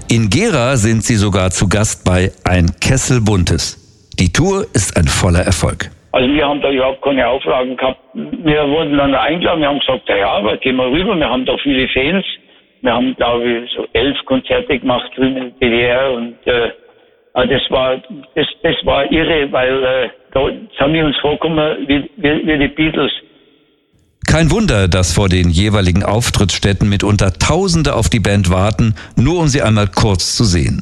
In Gera sind sie sogar zu Gast bei Ein Kessel Buntes. Die Tour ist ein voller Erfolg. Also wir haben da überhaupt keine Auflagen gehabt. Wir wurden dann eingeladen, wir haben gesagt, ja, aber gehen wir rüber, wir haben da viele Fans. Wir haben, glaube ich, so 11 Konzerte gemacht drüben in der DDR und das war irre, weil da haben wir uns vorgekommen wie die Beatles. Kein Wunder, dass vor den jeweiligen Auftrittsstätten mitunter Tausende auf die Band warten, nur um sie einmal kurz zu sehen.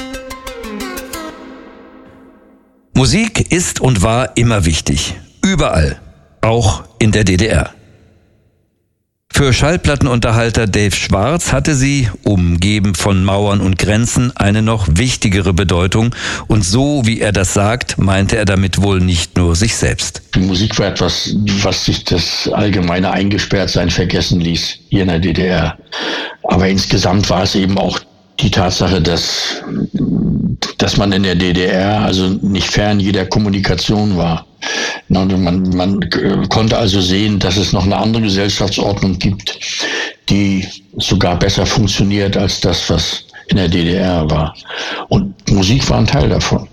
Musik ist und war immer wichtig. Überall. Auch in der DDR. Für Schallplattenunterhalter Dave Schwarz hatte sie, umgeben von Mauern und Grenzen, eine noch wichtigere Bedeutung. Und so, wie er das sagt, meinte er damit wohl nicht nur sich selbst. Die Musik war etwas, was sich das allgemeine Eingesperrtsein vergessen ließ, hier in der DDR. Aber insgesamt war es eben auch die Tatsache, dass man in der DDR also nicht fern jeder Kommunikation war. Man konnte also sehen, dass es noch eine andere Gesellschaftsordnung gibt, die sogar besser funktioniert als das, was in der DDR war. Und Musik war ein Teil davon.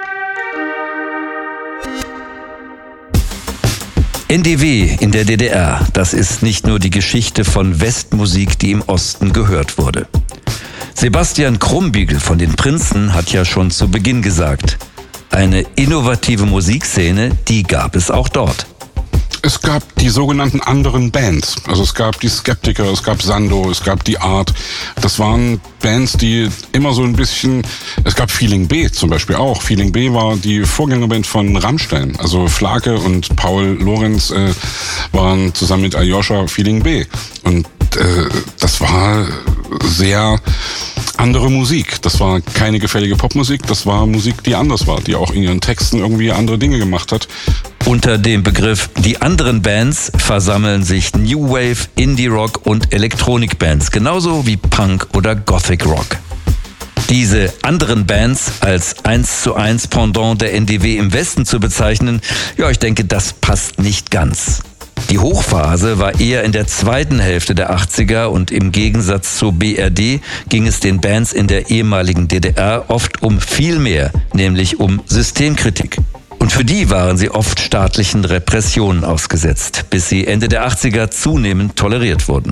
NDW in der DDR, das ist nicht nur die Geschichte von Westmusik, die im Osten gehört wurde. Sebastian Krumbiegel von den Prinzen hat ja schon zu Beginn gesagt, eine innovative Musikszene, die gab es auch dort. Es gab die sogenannten anderen Bands. Also es gab die Skeptiker, es gab Sando, es gab die Art. Das waren Bands, die immer so ein bisschen... Es gab Feeling B zum Beispiel auch. Feeling B war die Vorgängerband von Rammstein. Also Flake und Paul Lorenz waren zusammen mit Aljoscha Feeling B. Und das war sehr andere Musik. Das war keine gefällige Popmusik, das war Musik, die anders war, die auch in ihren Texten irgendwie andere Dinge gemacht hat. Unter dem Begriff die anderen Bands versammeln sich New Wave, Indie Rock und Elektronikbands, genauso wie Punk oder Gothic Rock. Diese anderen Bands als 1:1 Pendant der NDW im Westen zu bezeichnen, ja, ich denke, das passt nicht ganz. Die Hochphase war eher in der zweiten Hälfte der 80er und im Gegensatz zur BRD ging es den Bands in der ehemaligen DDR oft um viel mehr, nämlich um Systemkritik. Und für die waren sie oft staatlichen Repressionen ausgesetzt, bis sie Ende der 80er zunehmend toleriert wurden.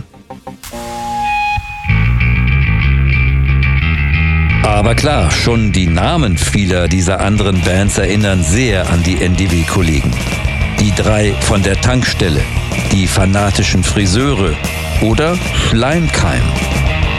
Aber klar, schon die Namen vieler dieser anderen Bands erinnern sehr an die NDW-Kollegen. Die 3 von der Tankstelle, die fanatischen Friseure oder Schleimkeim.